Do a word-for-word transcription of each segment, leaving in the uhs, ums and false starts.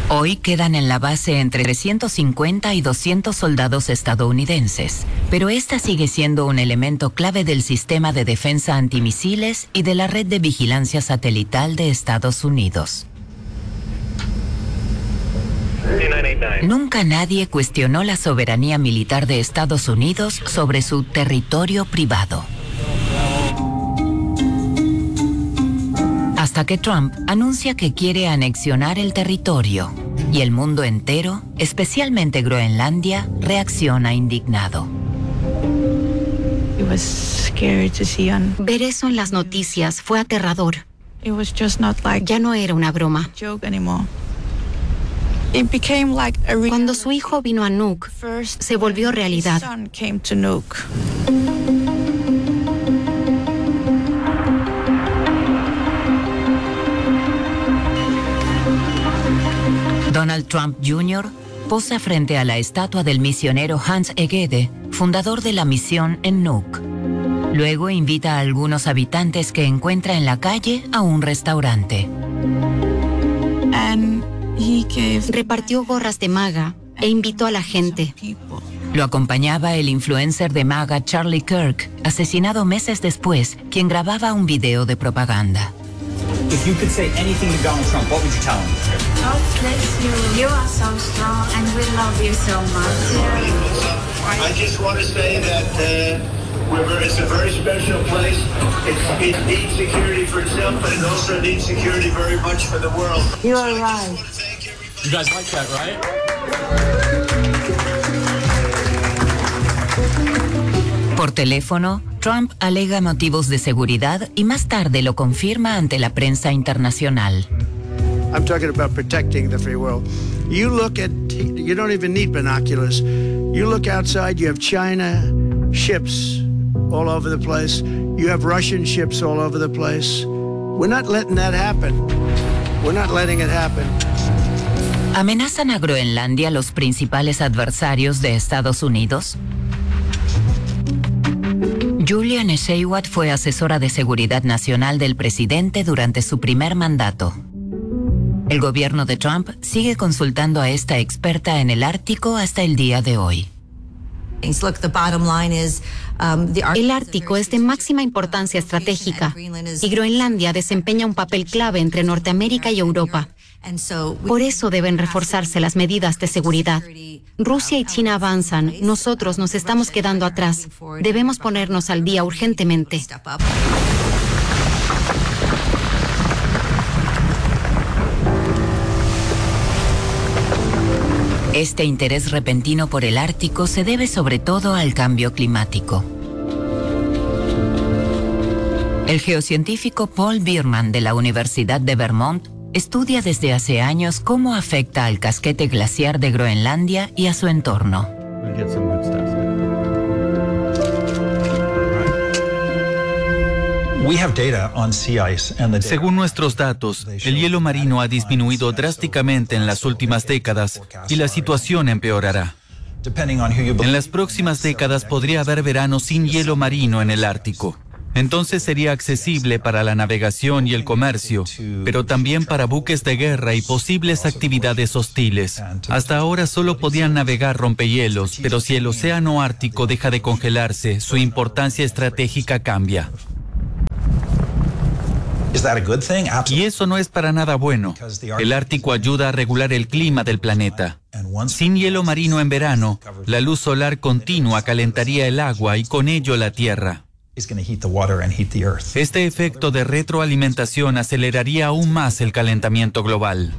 Hoy quedan en la base entre trescientos cincuenta y doscientos soldados estadounidenses, pero esta sigue siendo un elemento clave del sistema de defensa antimisiles y de la red de vigilancia satelital de Estados Unidos. Nunca nadie cuestionó la soberanía militar de Estados Unidos sobre su territorio privado. Hasta que Trump anuncia que quiere anexionar el territorio y el mundo entero, especialmente Groenlandia, reacciona indignado. Ver eso en las noticias fue aterrador. Ya no era una broma. Cuando su hijo vino a Nuuk, se volvió realidad. Donald Trump junior posa frente a la estatua del misionero Hans Egede, fundador de la misión en Nuuk. Luego invita a algunos habitantes que encuentra en la calle a un restaurante. Repartió gorras de MAGA e invitó a la gente. Lo acompañaba el influencer de MAGA Charlie Kirk, asesinado meses después, quien grababa un video de propaganda. If you could say anything to Donald Trump, what would you tell him? God bless you. You are so strong and we love you so much. I just want to say that uh, we're, it's a very special place. It, it needs security for itself, but it also needs security very much for the world. You are right. You guys like that, right? Por teléfono, Trump alega motivos de seguridad y más tarde lo confirma ante la prensa internacional. I'm talking about protecting the free world. You look at, you don't even need binoculars. You look outside, you have China ships all over the place. You have Russian ships all over the place. We're not letting that happen. We're not letting it happen. ¿Amenazan a Groenlandia los principales adversarios de Estados Unidos? Julia Nesheiwat fue asesora de seguridad nacional del presidente durante su primer mandato. El gobierno de Trump sigue consultando a esta experta en el Ártico hasta el día de hoy. El Ártico es de máxima importancia estratégica y Groenlandia desempeña un papel clave entre Norteamérica y Europa. Por eso deben reforzarse las medidas de seguridad. Rusia y China avanzan, nosotros nos estamos quedando atrás. Debemos ponernos al día urgentemente. Este interés repentino por el Ártico se debe sobre todo al cambio climático. El geocientífico Paul Bierman de la Universidad de Vermont estudia desde hace años cómo afecta al casquete glaciar de Groenlandia y a su entorno. Según nuestros datos, el hielo marino ha disminuido drásticamente en las últimas décadas y la situación empeorará. En las próximas décadas podría haber verano sin hielo marino en el Ártico. Entonces sería accesible para la navegación y el comercio, pero también para buques de guerra y posibles actividades hostiles. Hasta ahora solo podían navegar rompehielos, pero si el océano Ártico deja de congelarse, su importancia estratégica cambia. Y eso no es para nada bueno. El Ártico ayuda a regular el clima del planeta. Sin hielo marino en verano, la luz solar continua calentaría el agua y con ello la Tierra. Este efecto de retroalimentación aceleraría aún más el calentamiento global.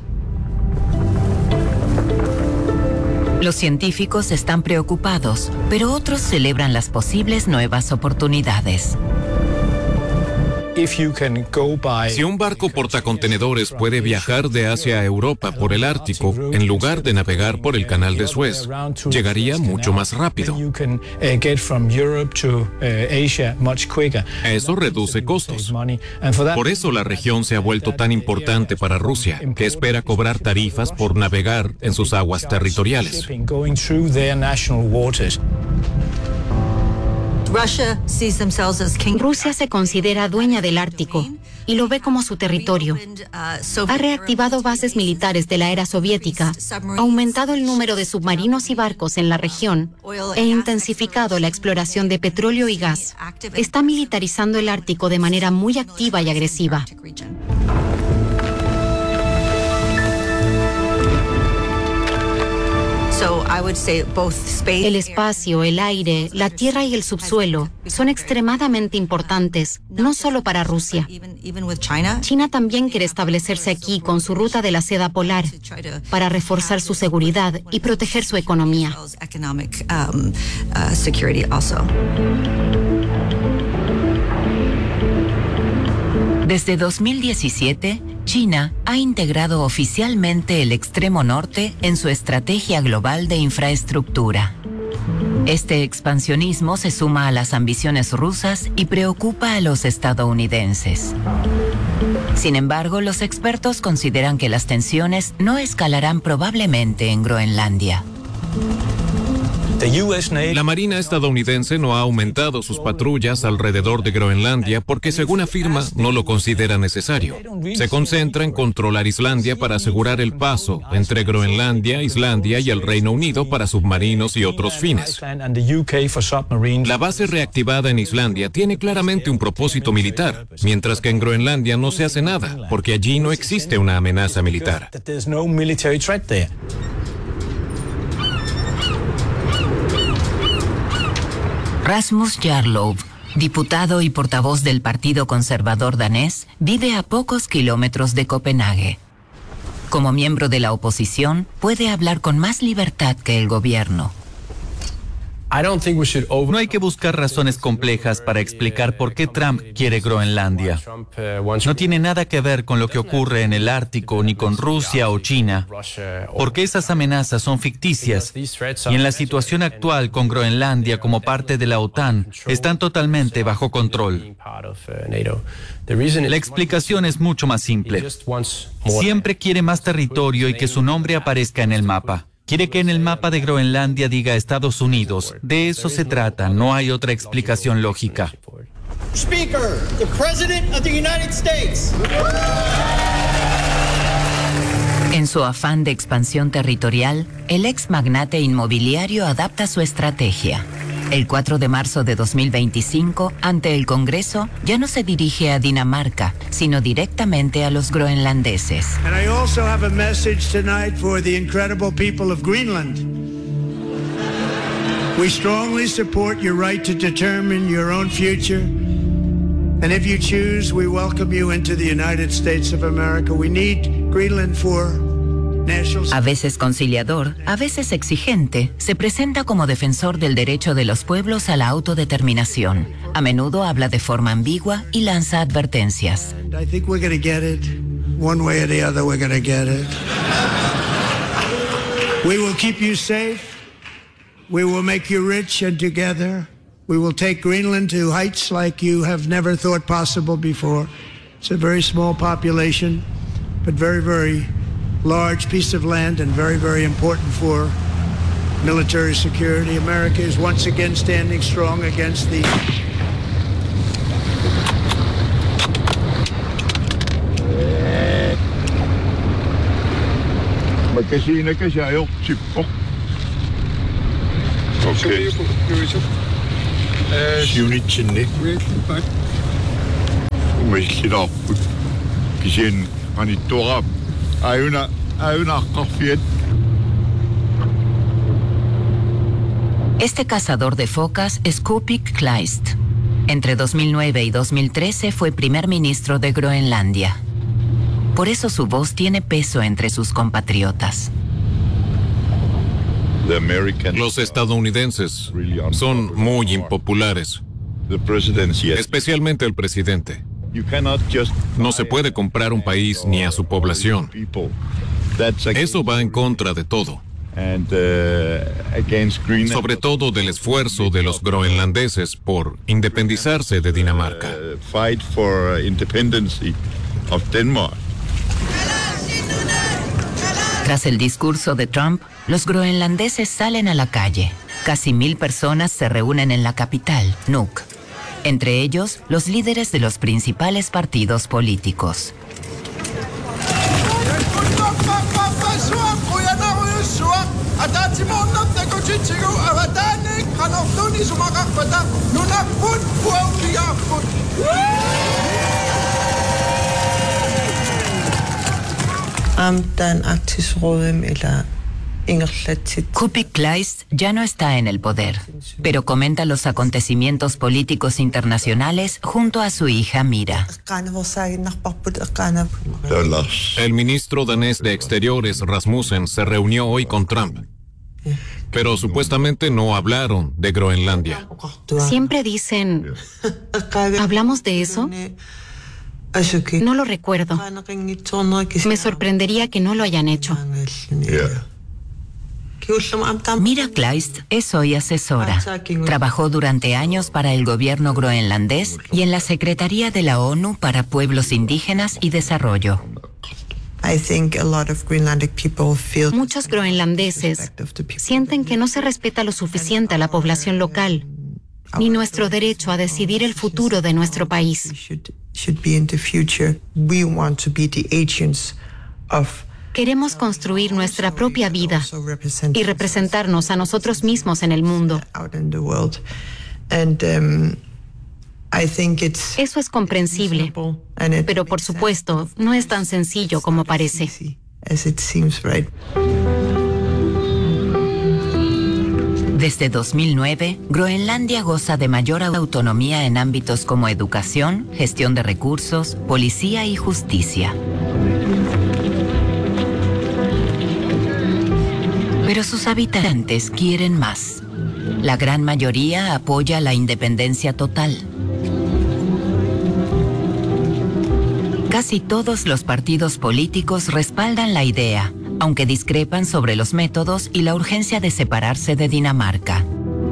Los científicos están preocupados, pero otros celebran las posibles nuevas oportunidades. Si un barco portacontenedores puede viajar de Asia a Europa por el Ártico, en lugar de navegar por el Canal de Suez, llegaría mucho más rápido. Eso reduce costos. Por eso la región se ha vuelto tan importante para Rusia, que espera cobrar tarifas por navegar en sus aguas territoriales. Rusia se considera dueña del Ártico y lo ve como su territorio. Ha reactivado bases militares de la era soviética, aumentado el número de submarinos y barcos en la región e intensificado la exploración de petróleo y gas. Está militarizando el Ártico de manera muy activa y agresiva. El espacio, el aire, la tierra y el subsuelo son extremadamente importantes, no solo para Rusia. China también quiere establecerse aquí con su ruta de la seda polar para reforzar su seguridad y proteger su economía. Desde dos mil diecisiete, China ha integrado oficialmente el extremo norte en su estrategia global de infraestructura. Este expansionismo se suma a las ambiciones rusas y preocupa a los estadounidenses. Sin embargo, los expertos consideran que las tensiones no escalarán probablemente en Groenlandia. La Marina estadounidense no ha aumentado sus patrullas alrededor de Groenlandia porque, según afirma, no lo considera necesario. Se concentra en controlar Islandia para asegurar el paso entre Groenlandia, Islandia y el Reino Unido para submarinos y otros fines. La base reactivada en Islandia tiene claramente un propósito militar, mientras que en Groenlandia no se hace nada, porque allí no existe una amenaza militar. Rasmus Jarlov, diputado y portavoz del Partido Conservador danés, vive a pocos kilómetros de Copenhague. Como miembro de la oposición, puede hablar con más libertad que el gobierno. No hay que buscar razones complejas para explicar por qué Trump quiere Groenlandia. No tiene nada que ver con lo que ocurre en el Ártico ni con Rusia o China, porque esas amenazas son ficticias y en la situación actual con Groenlandia como parte de la OTAN están totalmente bajo control. La explicación es mucho más simple. Siempre quiere más territorio y que su nombre aparezca en el mapa. Quiere que en el mapa de Groenlandia diga Estados Unidos. De eso se trata, no hay otra explicación lógica. Speaker, the President of the United States. En su afán de expansión territorial, el ex magnate inmobiliario adapta su estrategia. El cuatro de marzo de dos mil veinticinco, ante el Congreso, ya no se dirige a Dinamarca, sino directamente a los groenlandeses. And I also have a message tonight for the incredible people of Greenland. We strongly support your right to determine your own future. And if you choose, we welcome you into the United States of America. We need Greenland for national... A veces conciliador, a veces exigente, se presenta como defensor del derecho de los pueblos a la autodeterminación. A menudo habla de forma ambigua y lanza advertencias. And I think we're going to get it. One way or the other, we're going to get it. We will keep you safe. We will make you rich, and together we will take Greenland to heights like you have never thought possible before. It's a very small population, but very, very large piece of land and very, very important for military security. America is once again standing strong against the... Okay. Unitsinde. Umekida. Kisien anitora. Ayuna ayuna qafiet. Este cazador de focas es Kupik Kleist. Entre dos mil nueve y dos mil trece fue primer ministro de Groenlandia. Por eso su voz tiene peso entre sus compatriotas. Los estadounidenses son muy impopulares, especialmente el presidente. No se puede comprar un país ni a su población. Eso va en contra de todo. Sobre todo del esfuerzo de los groenlandeses por independizarse de Dinamarca. Tras el discurso de Trump, los groenlandeses salen a la calle. Casi mil personas se reúnen en la capital, Nuuk. entre ellos los líderes de los principales partidos políticos. Kuupik Kleist ya no está en el poder, pero comenta los acontecimientos políticos internacionales junto a su hija Mira. El ministro danés de Exteriores, Rasmussen, se reunió hoy con Trump, pero supuestamente no hablaron de Groenlandia. Siempre dicen, ¿hablamos de eso? No lo recuerdo. Me sorprendería que no lo hayan hecho. Mira Kleist es hoy asesora. Trabajó durante años para el gobierno groenlandés y en la Secretaría de la ONU para Pueblos Indígenas y Desarrollo. Muchos groenlandeses sienten que no se respeta lo suficiente a la población local, ni nuestro derecho a decidir el futuro de nuestro país. Queremos construir nuestra propia vida y representarnos a nosotros mismos en el mundo. Eso es comprensible, pero por supuesto no es tan sencillo como parece. Desde dos mil nueve, Groenlandia goza de mayor autonomía en ámbitos como educación, gestión de recursos, policía y justicia. Pero sus habitantes quieren más. La gran mayoría apoya la independencia total. Casi todos los partidos políticos respaldan la idea, aunque discrepan sobre los métodos y la urgencia de separarse de Dinamarca.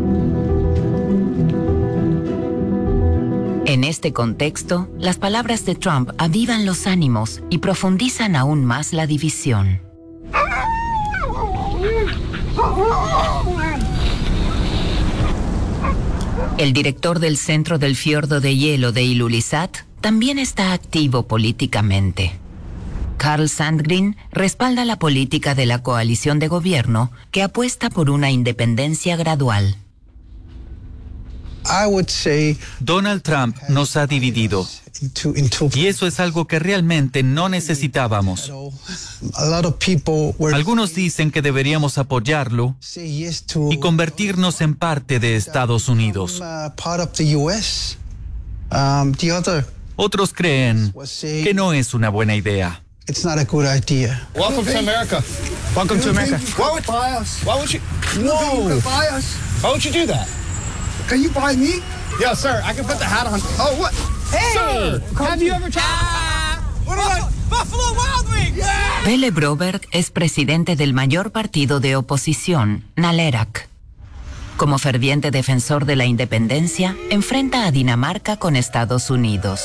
En este contexto, las palabras de Trump avivan los ánimos y profundizan aún más la división. El director del Centro del Fiordo de Hielo de Ilulissat también está activo políticamente. Carl Sandgren respalda la política de la coalición de gobierno que apuesta por una independencia gradual. Donald Trump nos ha dividido, y eso es algo que realmente no necesitábamos. Algunos dicen que deberíamos apoyarlo y convertirnos en parte de Estados Unidos. Otros creen que no es una buena idea. It's not a good idea. Welcome to America. Welcome to America. Why would, why would you? No. You can buy us. Why would you do that? Can you buy me? Yeah, sir. I can put the hat on. Oh, what? Hey, sir, have you ever tried? Ah, what about Buffalo Wild Wings? Yeah. Pele Broberg es presidente del mayor partido de oposición, Nalerak. Como ferviente defensor de la independencia, enfrenta a Dinamarca con Estados Unidos.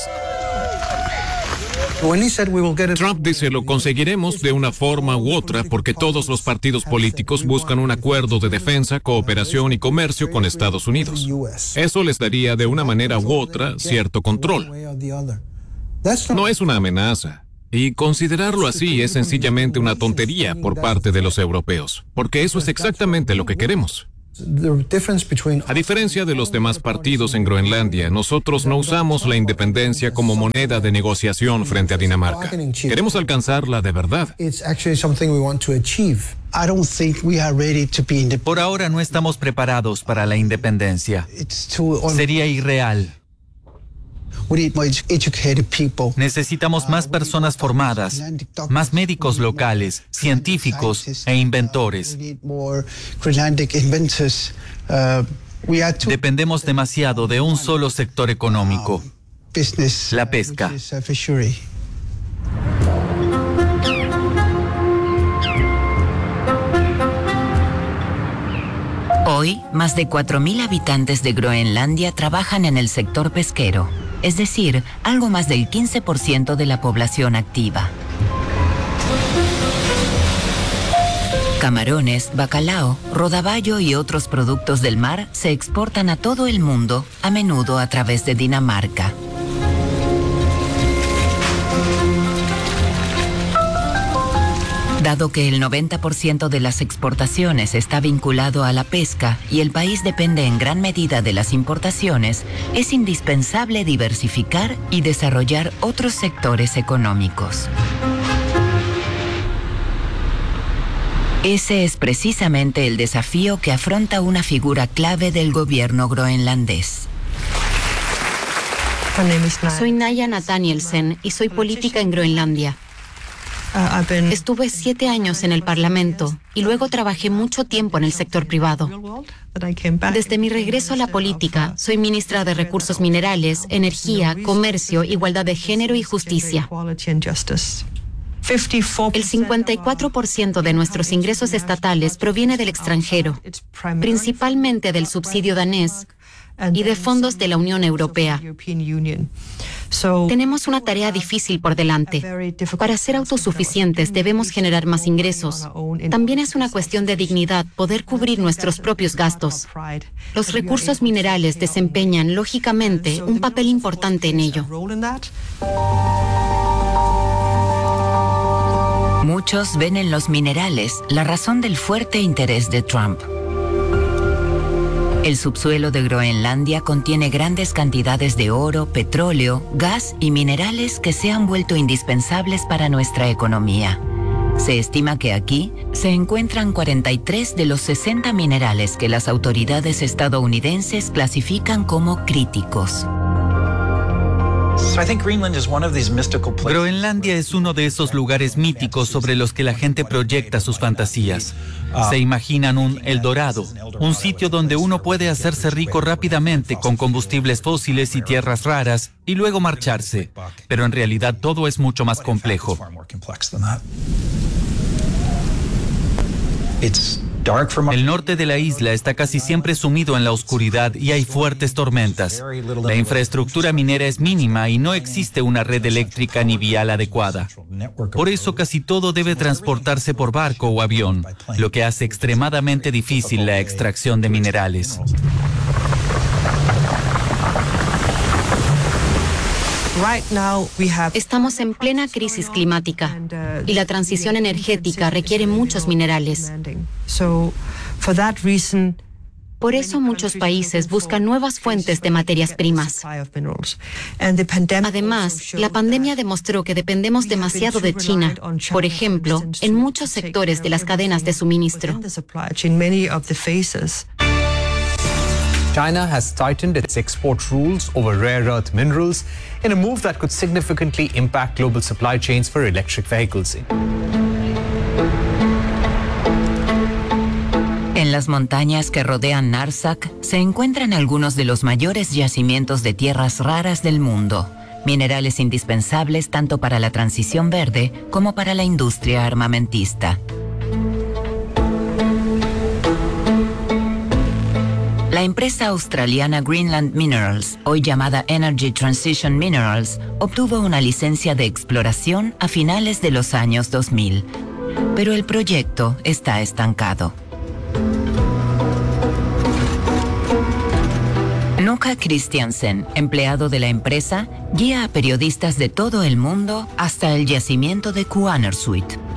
Trump dice lo conseguiremos de una forma u otra porque todos los partidos políticos buscan un acuerdo de defensa, cooperación y comercio con Estados Unidos. Eso les daría de una manera u otra cierto control. No es una amenaza. Y considerarlo así es sencillamente una tontería por parte de los europeos, porque eso es exactamente lo que queremos. A diferencia de los demás partidos en Groenlandia, nosotros no usamos la independencia como moneda de negociación frente a Dinamarca. Queremos alcanzarla de verdad. Por ahora no estamos preparados para la independencia. Sería irreal. Necesitamos más personas formadas, más médicos locales, científicos e inventores. Dependemos demasiado de un solo sector económico, la pesca. Hoy, más de cuatro mil habitantes de Groenlandia trabajan en el sector pesquero, es decir, algo más del quince por ciento de la población activa. Camarones, bacalao, rodaballo y otros productos del mar se exportan a todo el mundo, a menudo a través de Dinamarca. Dado que el noventa por ciento de las exportaciones está vinculado a la pesca y el país depende en gran medida de las importaciones, es indispensable diversificar y desarrollar otros sectores económicos. Ese es precisamente el desafío que afronta una figura clave del gobierno groenlandés. Soy Naya Nathanielsen y soy política en Groenlandia. Estuve siete años en el Parlamento y luego trabajé mucho tiempo en el sector privado. Desde mi regreso a la política, soy ministra de Recursos Minerales, Energía, Comercio, Igualdad de Género y Justicia. El cincuenta y cuatro por ciento de nuestros ingresos estatales proviene del extranjero, principalmente del subsidio danés y de fondos de la Unión Europea. Tenemos una tarea difícil por delante. Para ser autosuficientes debemos generar más ingresos. También es una cuestión de dignidad poder cubrir nuestros propios gastos. Los recursos minerales desempeñan, lógicamente, un papel importante en ello. Muchos ven en los minerales la razón del fuerte interés de Trump. El subsuelo de Groenlandia contiene grandes cantidades de oro, petróleo, gas y minerales que se han vuelto indispensables para nuestra economía. Se estima que aquí se encuentran cuarenta y tres de los sesenta minerales que las autoridades estadounidenses clasifican como críticos. Groenlandia es uno de esos lugares míticos sobre los que la gente proyecta sus fantasías. Se imaginan un El Dorado, un sitio donde uno puede hacerse rico rápidamente con combustibles fósiles y tierras raras y luego marcharse. Pero en realidad todo es mucho más complejo. El norte de la isla está casi siempre sumido en la oscuridad y hay fuertes tormentas. La infraestructura minera es mínima y no existe una red eléctrica ni vial adecuada. Por eso casi todo debe transportarse por barco o avión, lo que hace extremadamente difícil la extracción de minerales. Estamos en plena crisis climática y la transición energética requiere muchos minerales. Por eso muchos países buscan nuevas fuentes de materias primas. Además, la pandemia demostró que dependemos demasiado de China, por ejemplo, en muchos sectores de las cadenas de suministro. China has tightened its export rules over rare earth minerals in a move that could significantly impact global supply chains for electric vehicles. En las montañas que rodean Narsaq se encuentran algunos de los mayores yacimientos de tierras raras del mundo, minerales indispensables tanto para la transición verde como para la industria armamentista. La empresa australiana Greenland Minerals, hoy llamada Energy Transition Minerals, obtuvo una licencia de exploración a finales de los años dos mil, pero el proyecto está estancado. Nuka Christiansen, empleado de la empresa, guía a periodistas de todo el mundo hasta el yacimiento de Kuannersuit.